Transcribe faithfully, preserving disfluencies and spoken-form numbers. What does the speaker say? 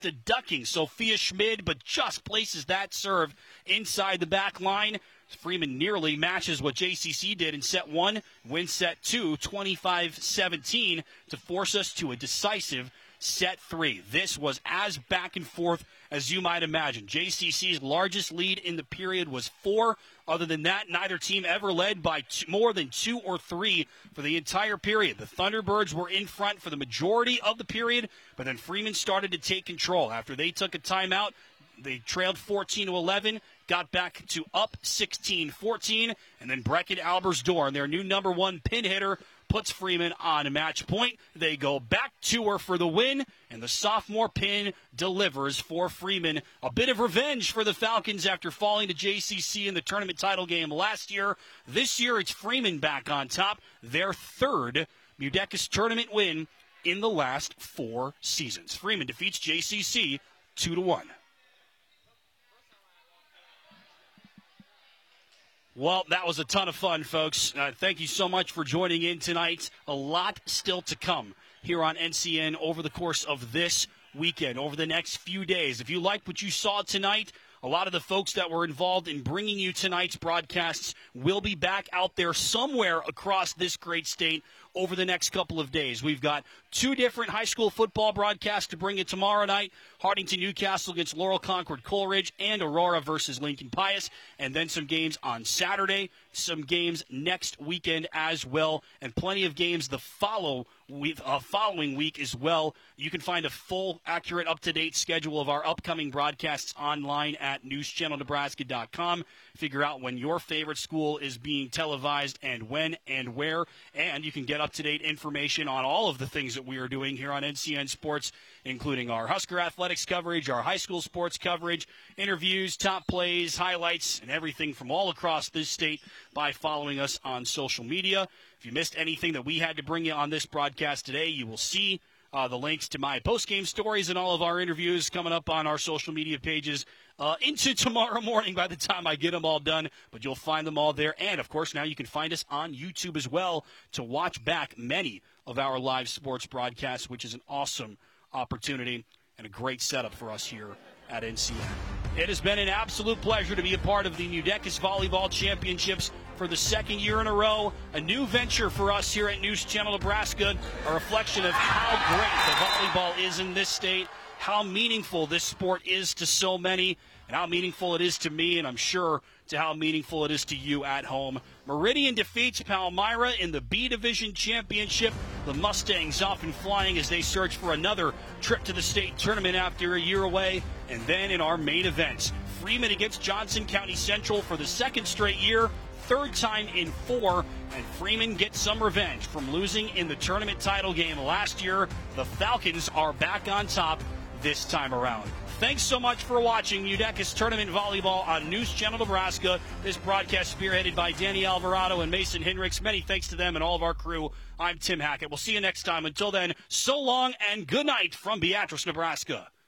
the ducking Sophia Schmid, but just places that serve inside the back line. Freeman nearly matches what J C C did in set one, wins set two, twenty-five seventeen, to force us to a decisive set three. This was as back and forth as you might imagine. J C C's largest lead in the period was four. Other than that, neither team ever led by two, more than two or three for the entire period. The Thunderbirds were in front for the majority of the period, but then Freeman started to take control. After they took a timeout, they trailed fourteen to eleven, got back to up sixteen fourteen, and then Brecken Albersdorf, their new number one pin hitter, puts Freeman on match point. They go back to her for the win, and the sophomore pin delivers for Freeman. A bit of revenge for the Falcons after falling to J C C in the tournament title game last year. This year, it's Freeman back on top, their third Mudecas tournament win in the last four seasons. Freeman defeats J C C two to one. Well, that was a ton of fun, folks. Uh, thank you so much for joining in tonight. A lot still to come here on N C N over the course of this weekend, over the next few days. If you liked what you saw tonight, a lot of the folks that were involved in bringing you tonight's broadcasts will be back out there somewhere across this great state over the next couple of days. We've got two different high school football broadcasts to bring you tomorrow night. Hardington Newcastle against Laurel Concord Coleridge, and Aurora versus Lincoln Pius. And then some games on Saturday, some games next weekend as well, and plenty of games the follow week, uh, following week as well. You can find a full, accurate, up-to-date schedule of our upcoming broadcasts online at news channel nebraska dot com. Figure out when your favorite school is being televised and when and where. And you can get up-to-date information on all of the things that we are doing here on N C N Sports, including our Husker athletics coverage, our high school sports coverage, interviews, top plays, highlights, and everything from all across this state by following us on social media. If you missed anything that we had to bring you on this broadcast today, you will see uh, the links to my post-game stories and all of our interviews coming up on our social media pages uh, into tomorrow morning by the time I get them all done. But you'll find them all there. And, of course, now you can find us on YouTube as well to watch back many of our live sports broadcasts, which is an awesome opportunity and a great setup for us here at N C N. It has been an absolute pleasure to be a part of the Mudecas Volleyball Championships for the second year in a row. A new venture for us here at News Channel Nebraska, a reflection of how great the volleyball is in this state, how meaningful this sport is to so many, and how meaningful it is to me, and I'm sure to how meaningful it is to you at home. Meridian defeats Palmyra in the B Division Championship. The Mustangs off and flying as they search for another trip to the state tournament after a year away. And then in our main events, Freeman against Johnson County Central for the second straight year, third time in four, and Freeman gets some revenge from losing in the tournament title game last year. The Falcons are back on top this time around. Thanks so much for watching Mudecas Tournament Volleyball on News Channel Nebraska. This broadcast spearheaded by Danny Alvarado and Mason Hendricks. Many thanks to them and all of our crew. I'm Tim Hackett. We'll see you next time. Until then, so long and good night from Beatrice, Nebraska.